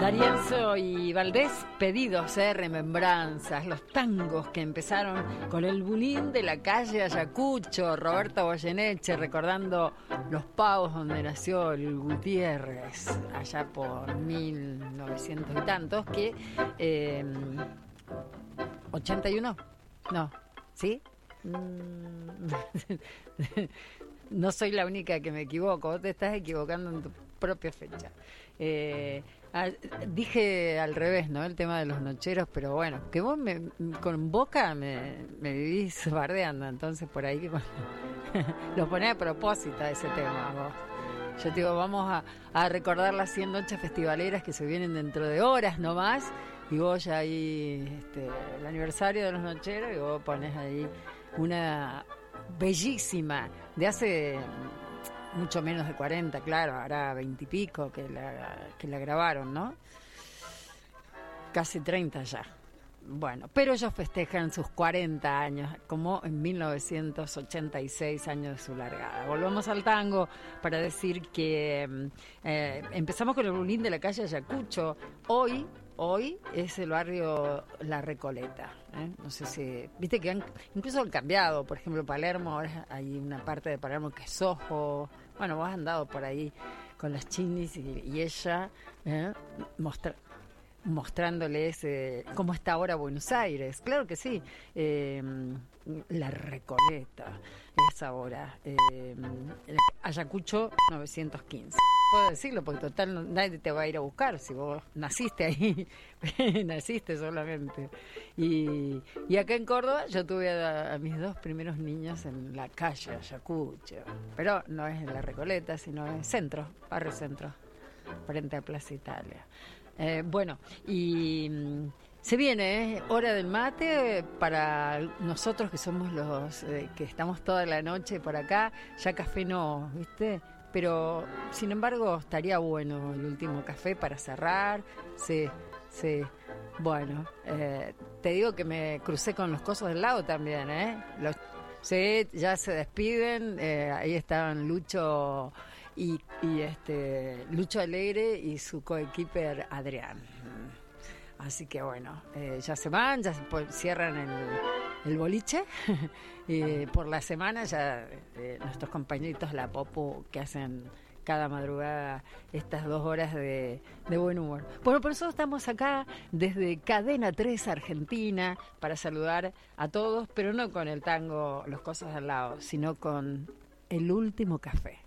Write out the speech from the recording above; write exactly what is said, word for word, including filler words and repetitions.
D'Arienzo y Valdés, pedidos, eh, remembranzas, los tangos que empezaron con el bulín de la calle Ayacucho, Roberto Goyeneche recordando los pavos donde nació el Gutiérrez, allá por mil novecientos y tantos, que eh, ochenta y uno, no, ¿sí? No soy la única que me equivoco, vos te estás equivocando en tu propia fecha. Eh, ah, dije al revés, ¿no? El tema de los nocheros, pero bueno, que vos me, con Boca me, me vivís bardeando, entonces por ahí que cuando lo ponés a propósito ese tema vos. Yo te digo, vamos a, a recordar las cien noches festivaleras que se vienen dentro de horas nomás, y vos ya ahí, este, el aniversario de los nocheros, y vos pones ahí una bellísima de hace mucho menos de cuarenta, claro, hará veinte y pico que la, que la grabaron, ¿no? Casi treinta ya. Bueno, pero ellos festejan sus cuarenta años, como en mil novecientos ochenta y seis, años de su largada. Volvamos al tango para decir que eh, empezamos con el bulín de la calle Ayacucho. Hoy, hoy es el barrio La Recoleta, ¿eh? No sé si, viste que han, incluso han cambiado, por ejemplo, Palermo, ahora hay una parte de Palermo que es Soho. Bueno, vos has andado por ahí con las chinis y, y ella, ¿eh? Mostra, mostrándoles eh, cómo está ahora Buenos Aires. Claro que sí. Eh, La Recoleta es ahora eh, Ayacucho novecientos quince. Puedo decirlo porque total no, nadie te va a ir a buscar si vos naciste ahí. Naciste solamente. Y, y acá en Córdoba yo tuve a, a mis dos primeros niños en la calle Ayacucho, pero no es en La Recoleta, sino en centro, barrio centro, frente a Plaza Italia. Eh, bueno, y mm, se viene, ¿eh? Hora del mate para nosotros que somos los eh, que estamos toda la noche por acá. Ya café no, ¿viste? Pero sin embargo estaría bueno el último café para cerrar. Sí, sí. Bueno, eh, te digo que me crucé con los cosos del lado también, ¿eh? Los, sí, ya se despiden. Eh, ahí estaban Lucho y, y este Lucho Alegre y su coequiper Adrián. Así que bueno, eh, ya se van, ya se po- cierran el, el boliche y por la semana ya eh, nuestros compañeritos La Popu que hacen cada madrugada estas dos horas de, de buen humor. Bueno, por eso estamos acá desde Cadena tres Argentina para saludar a todos, pero no con el tango Los Cosos al Lado, sino con El Último Café.